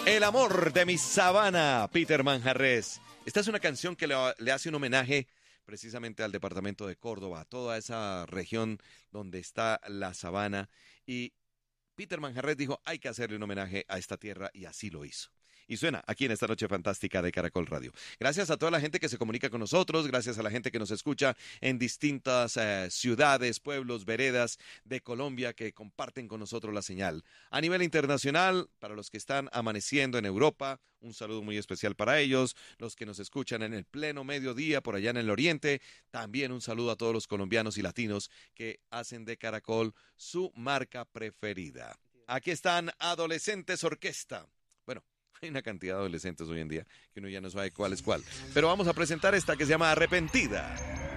El amor de mi sabana, Peter Manjarrés. Esta es una canción que le hace un homenaje precisamente al departamento de Córdoba, a toda esa región donde está la sabana. Y Peter Manjarrés dijo, hay que hacerle un homenaje a esta tierra y así lo hizo. Y suena aquí en esta noche fantástica de Caracol Radio. Gracias a toda la gente que se comunica con nosotros, gracias a la gente que nos escucha en distintas ciudades, pueblos, veredas de Colombia que comparten con nosotros la señal. A nivel internacional, para los que están amaneciendo en Europa, un saludo muy especial para ellos. Los que nos escuchan en el pleno mediodía por allá en el oriente, también un saludo a todos los colombianos y latinos que hacen de Caracol su marca preferida. Aquí están Adolescentes Orquesta. Bueno, hay una cantidad de adolescentes hoy en día que uno ya no sabe cuál es cuál. Pero vamos a presentar esta que se llama Arrepentida.